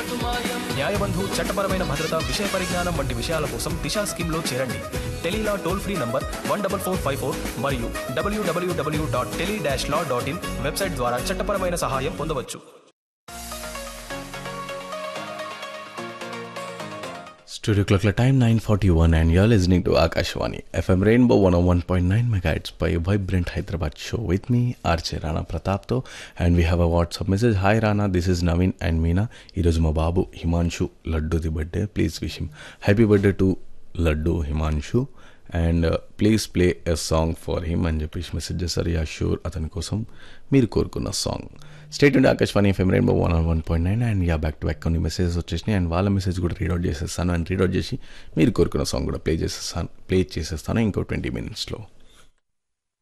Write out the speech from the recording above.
న్యాయబంధు చట్టపరమైన భద్రత విషయ పరిజ్ఞానం వంటి విషయాల కోసం దిశా స్కీమ్లో చేరండి. టెలీలా టోల్ ఫ్రీ నంబర్ 14454 మరియు www.tele-law.in వెబ్సైట్ ద్వారా చట్టపరమైన సహాయం పొందవచ్చు. Studio clock time 9:41 and you're listening to Akashvani FM Rainbow 101.9 MHz by Vibrant Hyderabad show with me RJ Rana Pratap to, and we have a WhatsApp message. Hi Rana, this is Naveen and Meena. Iroju ma babu Himanshu Laddu di birthday. Please wish him happy birthday to Laddu Himanshu and please play a song for him అని చెప్పేసి message చేశారు. Yeah sure, అతని కోసం మీరు కోరుకున్న song. State ఉండే Akashvani FM rainbow 101.9 and yeah back to back కొన్ని messages వచ్చేసినాయి అండ్ వాళ్ళ మెసేజ్ కూడా రీడౌట్ చేసేస్తాను అండ్ రీడౌట్ చేసి మీరు కోరుకున్న సాంగ్ కూడా ప్లే చేసేస్తాను ఇంకో 20 minutesలో.